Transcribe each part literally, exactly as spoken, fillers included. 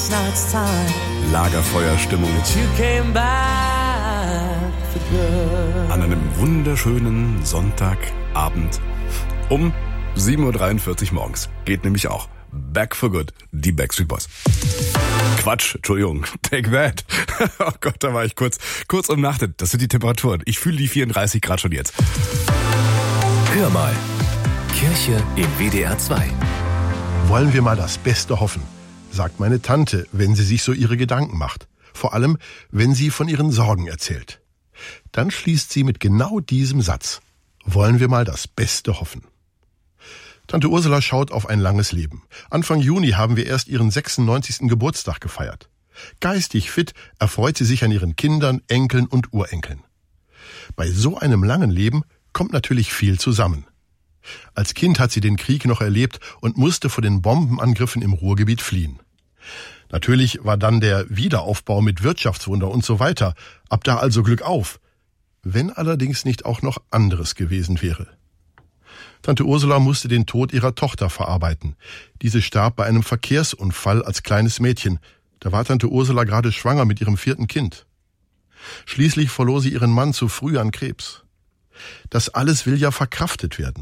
now it's time. Lagerfeuerstimmung. That you came back for good. An einem wunderschönen Sonntagabend um sieben Uhr dreiundvierzig morgens. Geht nämlich auch. Back for Good, die Backstreet Boys. Quatsch, Entschuldigung, take that. Oh Gott, da war ich kurz, kurz umnachtet. Das sind die Temperaturen. Ich fühle die vierunddreißig Grad schon jetzt. Hör mal, Kirche im W D R zwei. Wollen wir mal das Beste hoffen, sagt meine Tante, wenn sie sich so ihre Gedanken macht. Vor allem, wenn sie von ihren Sorgen erzählt. Dann schließt sie mit genau diesem Satz. Wollen wir mal das Beste hoffen. Tante Ursula schaut auf ein langes Leben. Anfang Juni haben wir erst ihren sechsundneunzigsten Geburtstag gefeiert. Geistig fit erfreut sie sich an ihren Kindern, Enkeln und Urenkeln. Bei so einem langen Leben kommt natürlich viel zusammen. Als Kind hat sie den Krieg noch erlebt und musste vor den Bombenangriffen im Ruhrgebiet fliehen. Natürlich war dann der Wiederaufbau mit Wirtschaftswunder und so weiter. Ab da also Glück auf. Wenn allerdings nicht auch noch anderes gewesen wäre. Tante Ursula musste den Tod ihrer Tochter verarbeiten. Diese starb bei einem Verkehrsunfall als kleines Mädchen. Da war Tante Ursula gerade schwanger mit ihrem vierten Kind. Schließlich verlor sie ihren Mann zu früh an Krebs. Das alles will ja verkraftet werden.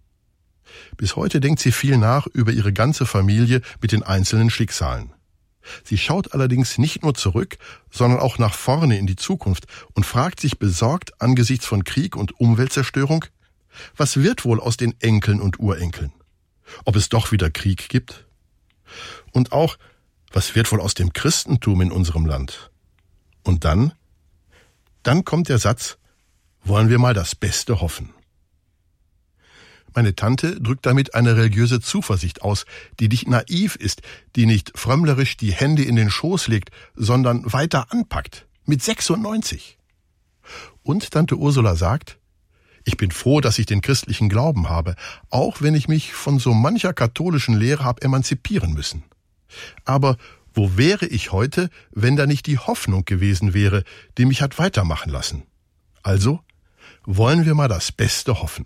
Bis heute denkt sie viel nach über ihre ganze Familie mit den einzelnen Schicksalen. Sie schaut allerdings nicht nur zurück, sondern auch nach vorne in die Zukunft und fragt sich besorgt angesichts von Krieg und Umweltzerstörung, was wird wohl aus den Enkeln und Urenkeln? Ob es doch wieder Krieg gibt? Und auch, was wird wohl aus dem Christentum in unserem Land? Und dann? Dann kommt der Satz, wollen wir mal das Beste hoffen. Meine Tante drückt damit eine religiöse Zuversicht aus, die nicht naiv ist, die nicht frömmlerisch die Hände in den Schoß legt, sondern weiter anpackt, mit sechsundneunzig. Und Tante Ursula sagt, ich bin froh, dass ich den christlichen Glauben habe, auch wenn ich mich von so mancher katholischen Lehre habe emanzipieren müssen. Aber wo wäre ich heute, wenn da nicht die Hoffnung gewesen wäre, die mich hat weitermachen lassen? Also, wollen wir mal das Beste hoffen.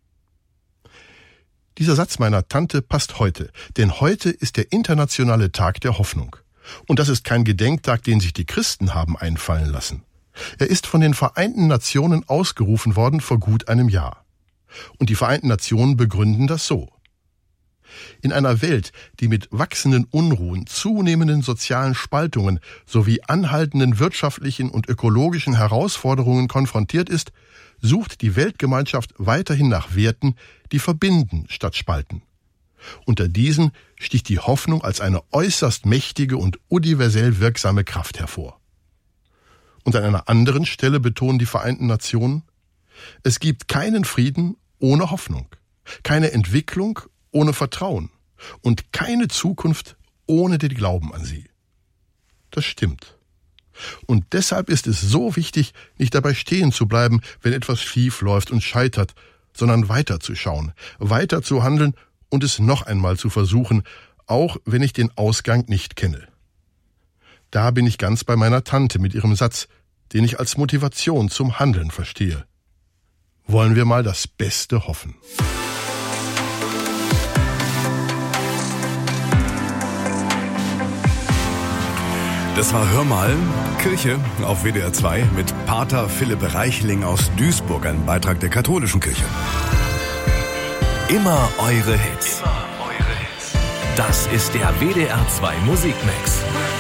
Dieser Satz meiner Tante passt heute, denn heute ist der internationale Tag der Hoffnung. Und das ist kein Gedenktag, den sich die Christen haben einfallen lassen. Er ist von den Vereinten Nationen ausgerufen worden vor gut einem Jahr. Und die Vereinten Nationen begründen das so. In einer Welt, die mit wachsenden Unruhen, zunehmenden sozialen Spaltungen sowie anhaltenden wirtschaftlichen und ökologischen Herausforderungen konfrontiert ist, sucht die Weltgemeinschaft weiterhin nach Werten, die verbinden statt spalten. Unter diesen sticht die Hoffnung als eine äußerst mächtige und universell wirksame Kraft hervor. Und an einer anderen Stelle betonen die Vereinten Nationen, es gibt keinen Frieden ohne Hoffnung, keine Entwicklung ohne Vertrauen und keine Zukunft ohne den Glauben an sie. Das stimmt. Und deshalb ist es so wichtig, nicht dabei stehen zu bleiben, wenn etwas schief läuft und scheitert, sondern weiterzuschauen, weiter zu handeln und es noch einmal zu versuchen, auch wenn ich den Ausgang nicht kenne. Da bin ich ganz bei meiner Tante mit ihrem Satz, den ich als Motivation zum Handeln verstehe. Wollen wir mal das Beste hoffen. Das war Hör mal, Kirche auf W D R zwei mit Pater Philipp Reichling aus Duisburg, ein Beitrag der katholischen Kirche. Immer eure Hits. Immer eure Hits. Das ist der W D R zwei Musikmix.